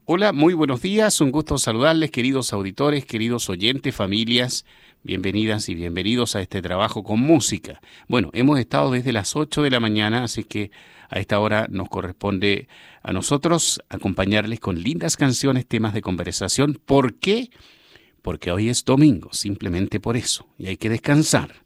Hola, muy buenos días. Un gusto saludarles, queridos auditores, queridos oyentes, familias. Bienvenidas y bienvenidos a este trabajo con música. Bueno, hemos estado desde las 8 de la mañana, así que a esta hora nos corresponde a nosotros acompañarles con lindas canciones, temas de conversación. ¿Por qué? Porque hoy es domingo, simplemente por eso, y hay que descansar.